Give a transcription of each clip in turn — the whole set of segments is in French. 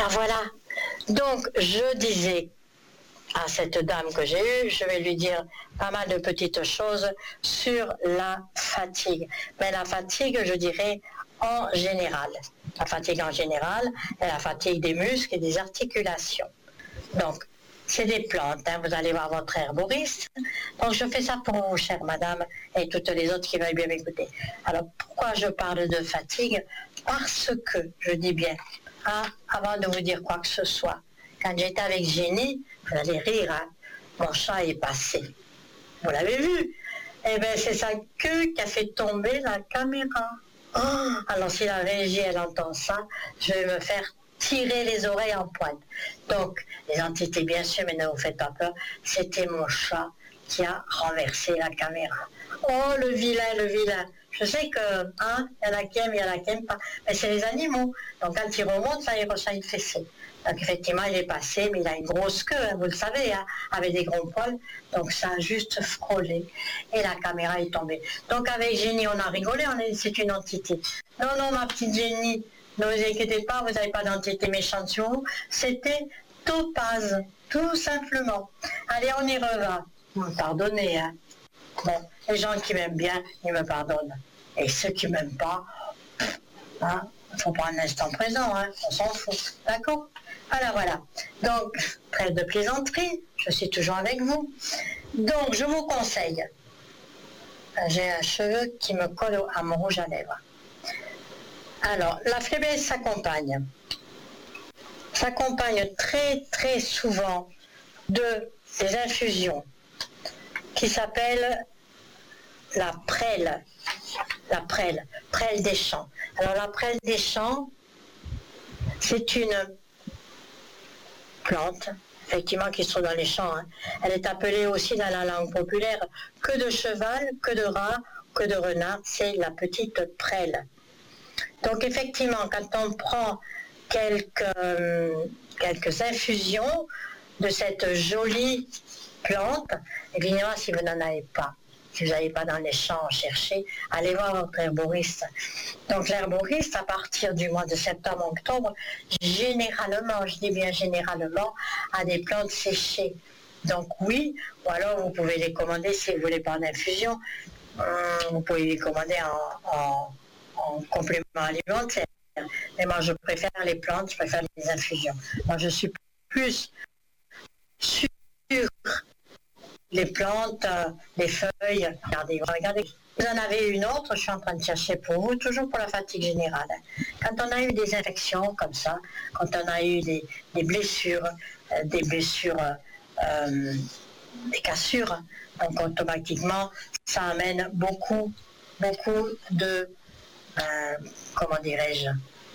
voilà. Donc, je disais à cette dame que j'ai eue, je vais lui dire pas mal de petites choses sur la fatigue. Mais la fatigue, je dirais, en général. La fatigue en général est la fatigue des muscles et des articulations. Donc, c'est des plantes, hein. Vous allez voir votre herboriste. Donc, je fais ça pour vous, chère madame, et toutes les autres qui veulent bien m'écouter. Alors, pourquoi je parle de fatigue? Parce que, je dis bien, avant de vous dire quoi que ce soit, quand j'étais avec Jenny, vous allez rire, hein, mon chat est passé. Vous l'avez vu? Eh bien, c'est sa queue qui a fait tomber la caméra. Oh, alors, si la régie, elle entend ça, je vais me faire tirer les oreilles en pointe. Donc, les entités, bien sûr, mais ne vous faites pas peur, c'était mon chat qui a renversé la caméra. Oh, le vilain, le vilain. Je sais que, il y en a qui aiment, il y en a qui n'aiment pas, mais c'est les animaux. Donc, quand ils remontent, ça, il reçoit une fessée. Donc, effectivement, il est passé, mais il a une grosse queue, hein, vous le savez, hein, avec des gros poils. Donc, ça a juste frôlé. Et la caméra est tombée. Donc, avec Jenny, on a rigolé, c'est une entité. Non, non, ma petite Jenny, ne vous inquiétez pas, vous n'avez pas d'entité méchante sur vous. C'était Topaz, tout simplement. Allez, on y revient. Vous me pardonnez, hein. Bon, les gens qui m'aiment bien, ils me pardonnent. Et ceux qui ne m'aiment pas, hein, il faut prendre l'instant présent, hein, on s'en fout. D'accord? Alors voilà. Donc, trêve de plaisanterie, je suis toujours avec vous. Donc, je vous conseille. J'ai un cheveu qui me colle à mon rouge à lèvres. Alors, la faiblesse s'accompagne très très souvent de des infusions qui s'appellent la prêle des champs. Alors la prêle des champs, c'est une plante, effectivement, qui se trouve dans les champs. Hein. Elle est appelée aussi dans la langue populaire que de cheval, que de rat, que de renard, c'est la petite prêle. Donc effectivement, quand on prend quelques infusions de cette jolie plante, évidemment, si vous n'en avez pas, si vous n'allez pas dans les champs chercher, allez voir votre herboriste. Donc l'herboriste, à partir du mois de septembre-octobre, généralement, je dis bien généralement, a des plantes séchées. Donc oui, ou alors vous pouvez les commander si vous ne voulez pas en infusion, vous pouvez les commander en complément alimentaire. Mais moi, je préfère les plantes, je préfère les infusions. Moi, je suis plus sur les plantes, les feuilles. Regardez. Vous en avez une autre, je suis en train de chercher pour vous, toujours pour la fatigue générale. Quand on a eu des infections comme ça, quand on a eu des blessures, des cassures, donc automatiquement, ça amène beaucoup de, comment dirais-je,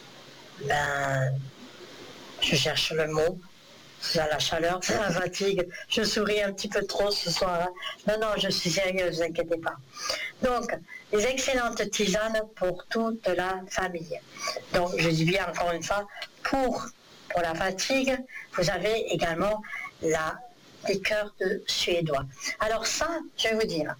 je cherche le mot, c'est la chaleur, c'est la fatigue, je souris un petit peu trop ce soir. Hein. Non, je suis sérieuse, ne vous inquiétez pas. Donc, des excellentes tisanes pour toute la famille. Donc, je dis bien encore une fois, pour la fatigue, vous avez également la liqueur de suédois. Alors ça, je vais vous dire,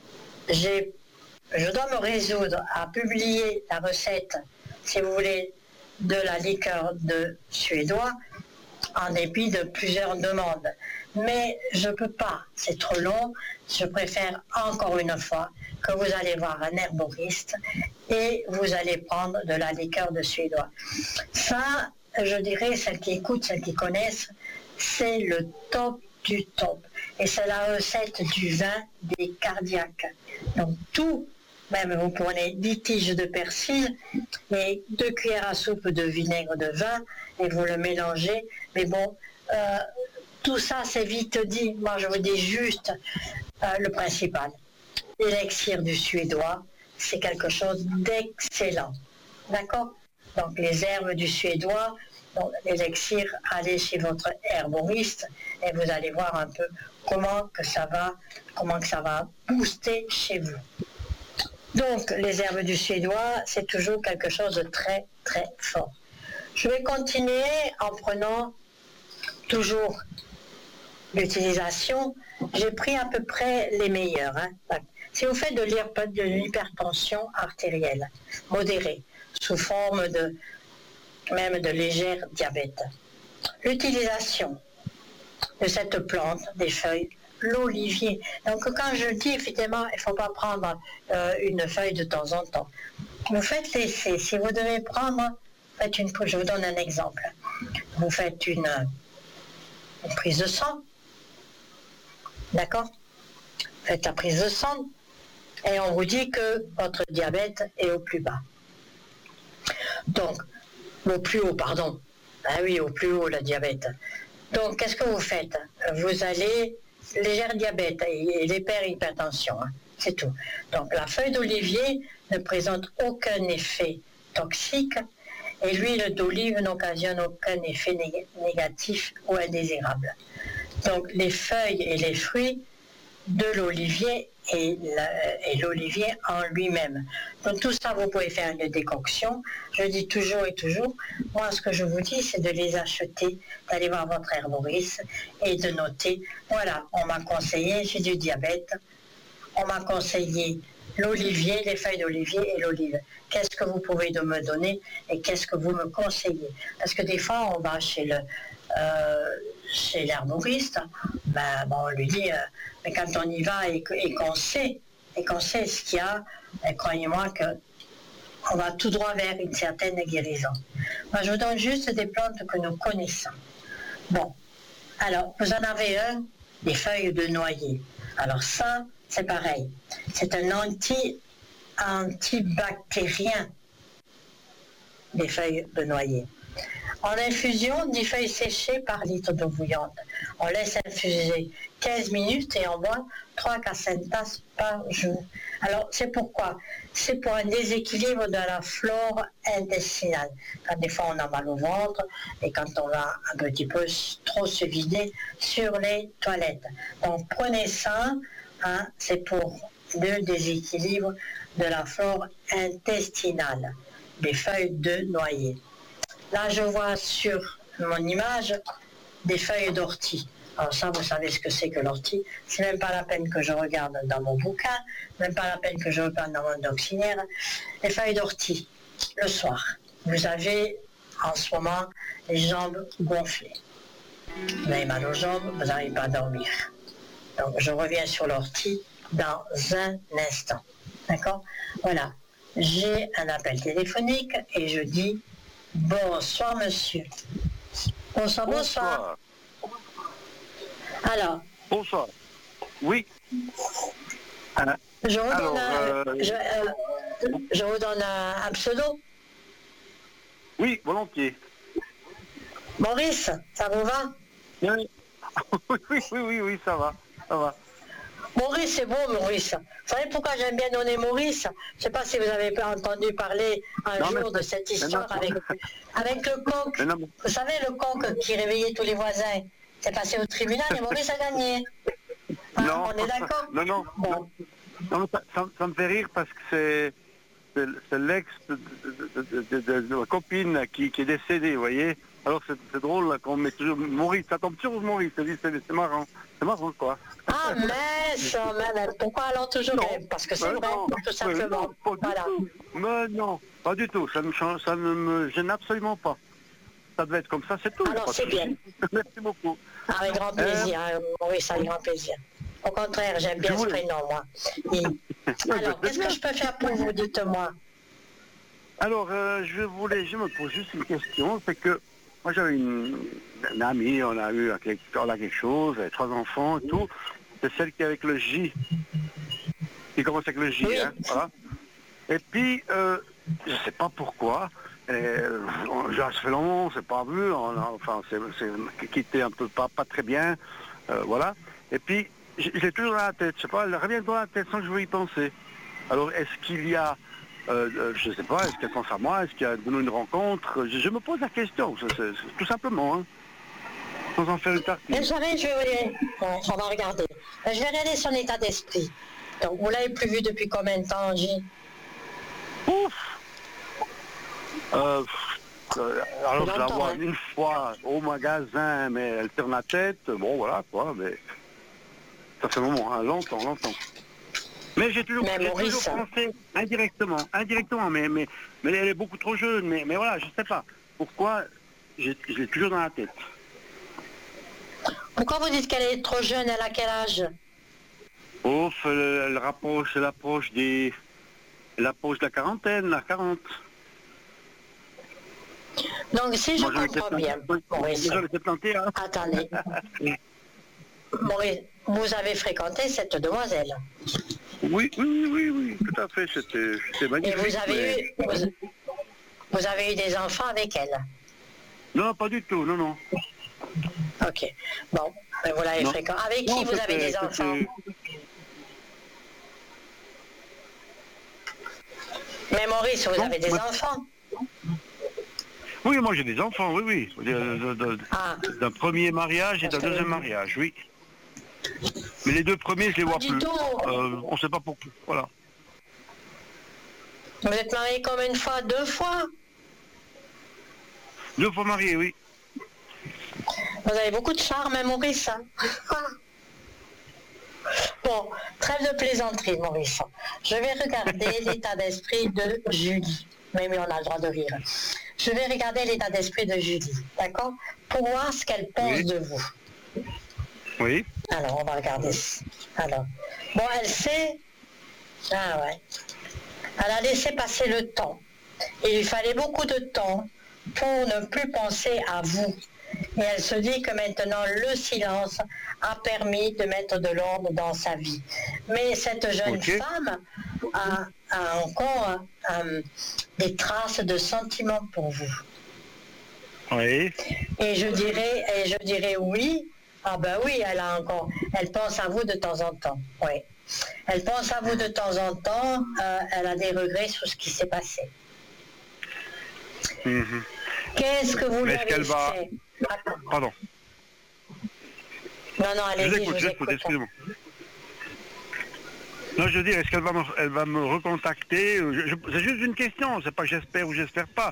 je dois me résoudre à publier la recette, si vous voulez, de la liqueur de suédois, en dépit de plusieurs demandes. Mais je ne peux pas, c'est trop long, je préfère encore une fois que vous allez voir un herboriste et vous allez prendre de la liqueur de suédois. Ça, je dirais, celles qui écoutent, celles qui connaissent, c'est le top du top. Et c'est la recette du vin des cardiaques. Donc tout, même vous prenez 10 tiges de persil et 2 cuillères à soupe de vinaigre de vin et vous le mélangez. Mais bon, tout ça c'est vite dit. Moi je vous dis juste le principal. L'élixir du suédois, c'est quelque chose d'excellent. D'accord? Donc les herbes du suédois, donc l'élixir, allez chez votre herboriste et vous allez voir un peu comment que ça va booster chez vous. Donc, les herbes du suédois, c'est toujours quelque chose de très, très fort. Je vais continuer en prenant toujours l'utilisation. J'ai pris à peu près les meilleurs. Hein. Si vous faites de l'hypertension artérielle modérée, sous forme même de léger diabète. L'utilisation de cette plante, des feuilles, l'olivier. Donc quand je dis effectivement, il ne faut pas prendre une feuille de temps en temps. Vous faites l'essai. Si vous devez prendre, je vous donne un exemple. Vous faites une prise de sang, d'accord? Faites la prise de sang et on vous dit que votre diabète est au plus bas. Donc, au plus haut, pardon. Ah oui, au plus haut, le diabète. Donc, qu'est-ce que vous faites? Vous allez léger diabète et l'hypertension, hein, c'est tout. Donc, la feuille d'olivier ne présente aucun effet toxique et l'huile d'olive n'occasionne aucun effet négatif ou indésirable. Donc, les feuilles et les fruits de l'olivier et l'olivier en lui-même. Donc tout ça, vous pouvez faire une décoction. Je dis toujours et toujours, moi ce que je vous dis, c'est de les acheter, d'aller voir votre herboriste et de noter, voilà, on m'a conseillé, j'ai du diabète, on m'a conseillé l'olivier, les feuilles d'olivier et l'olive. Qu'est-ce que vous pouvez me donner et qu'est-ce que vous me conseillez? Parce que des fois, on va chez l'herboriste, on lui dit, mais quand on y va et qu'on sait ce qu'il y a, croyez-moi qu'on va tout droit vers une certaine guérison. Moi, je vous donne juste des plantes que nous connaissons. Bon, alors, vous en avez un, des feuilles de noyer. Alors ça, c'est pareil. C'est un antibactérien, des feuilles de noyer. En infusion, 10 feuilles séchées par litre d'eau bouillante. On laisse infuser 15 minutes et on boit 3 à 5 tasses par jour. Alors, c'est pourquoi? C'est pour un déséquilibre de la flore intestinale. Quand des fois on a mal au ventre et quand on va un petit peu trop se vider sur les toilettes. Donc, prenez ça, hein, c'est pour le déséquilibre de la flore intestinale. Des feuilles de noyer. Là, je vois sur mon image des feuilles d'ortie. Alors ça, vous savez ce que c'est que l'ortie. C'est même pas la peine que je regarde dans mon bouquin, même pas la peine que je regarde dans mon auxiliaire. Les feuilles d'ortie, le soir. Vous avez en ce moment les jambes gonflées. Vous avez mal aux jambes, vous n'arrivez pas à dormir. Donc je reviens sur l'ortie dans un instant. D'accord? Voilà. J'ai un appel téléphonique et je dis bonsoir monsieur. Bonsoir, bonsoir. Alors. Bonsoir. Oui. Je vous donne un pseudo. Oui, volontiers. Maurice, ça vous va? Oui, oui, ça va. Maurice, c'est bon, Maurice. Vous savez pourquoi j'aime bien donner Maurice? Je ne sais pas si vous avez entendu parler jour de cette histoire avec le coq. Vous savez, le coq qui réveillait tous les voisins. C'est passé au tribunal et Maurice a gagné. Non, on est d'accord? Non. Bon. Non, ça me fait rire parce que c'est l'ex de ma copine qui est décédée, vous voyez. Alors c'est drôle là, qu'on met toujours Maurice, ça tombe toujours Maurice, c'est marrant. C'est marrant quoi. Ah mince, pourquoi alors toujours? Parce que c'est vrai, tout simplement. Voilà. Mais non, pas du tout, ça ne me gêne absolument pas. Ça devait être comme ça, c'est tout. Alors c'est bien. Merci beaucoup. Avec grand plaisir, Maurice, avec grand plaisir. Au contraire, j'aime bien ce prénom, moi. Alors, qu'est-ce que je peux faire pour vous, dites-moi? Alors, je me pose juste une question, c'est que moi j'avais une amie, on a quelque chose, 3 enfants et tout, c'est celle qui est avec le J, qui commence avec le J, oui. Hein, voilà. Et puis, je ne sais pas pourquoi, ça fait longtemps, on s'est pas vu, c'est quitté un peu pas très bien, voilà. Et puis, j'ai toujours dans la tête, je sais pas, elle revient dans la tête sans que je veux y penser. Alors, est-ce qu'il y a, je ne sais pas, est-ce qu'elle pense à moi, est-ce qu'il y a une rencontre? Je me pose la question, c'est tout simplement, hein. Sans en faire une partie. Vous savez, on va regarder. Je vais regarder son état d'esprit. Donc, vous l'avez plus vu depuis combien de temps, J? Ouf! Alors je la vois une fois au magasin, mais elle tourne la tête, bon voilà quoi, mais ça fait un moment, hein, longtemps. Mais j'ai toujours pensé indirectement, mais elle est beaucoup trop jeune, mais voilà, je sais pas. pourquoi je l'ai toujours dans la tête. Pourquoi vous dites qu'elle est trop jeune? Elle a quel âge? Ouf, elle approche de la quarantaine, la 40. Donc si je Moi, j'en ai comprends 70, bien, Maurice, j'en ai 71. attendez, Maurice, vous avez fréquenté cette demoiselle Oui, tout à fait, c'était et magnifique. vous avez eu des enfants avec elle? Non, pas du tout, non. Ok, bon, ben vous l'avez Non. fréquenté. Avec Non, qui vous avez des c'était- enfants? Mais Maurice, vous Non, avez des moi- enfants? Oui, moi j'ai des enfants, oui. Ah, D'un premier mariage et d'un deuxième mariage, oui. Mais les deux premiers, je les vois du plus. tout. On ne sait pas pourquoi. Voilà. Vous êtes marié combien de fois? 2 fois? 2 fois mariés, oui. Vous avez beaucoup de charme, hein, Maurice, hein? Bon, trêve de plaisanterie, Maurice. Je vais regarder l'état d'esprit de Julie. Mais on a le droit de rire. Je vais regarder l'état d'esprit de Julie, d'accord? Pour voir ce qu'elle pense Oui. de vous. Oui. Alors, on va regarder. Alors, bon, elle sait... Ah ouais. Elle a laissé passer le temps. Il lui fallait beaucoup de temps pour ne plus penser à vous. Et elle se dit que maintenant le silence a permis de mettre de l'ordre dans sa vie. Mais cette jeune Ok. femme a encore des traces de sentiments pour vous. Oui. Et je dirais oui. Ah ben oui, elle pense à vous de temps en temps. Oui. Elle pense à vous de temps en temps. Elle a des regrets sur ce qui s'est passé. Mhm. Qu'est-ce que vous lui Est-ce avez qu'elle va- fait? Attends. Pardon. Non, Je allez-y, vous écoute, excusez-moi. Non, je veux dire, est-ce qu'elle va me recontacter? C'est juste une question, c'est pas j'espère ou j'espère pas.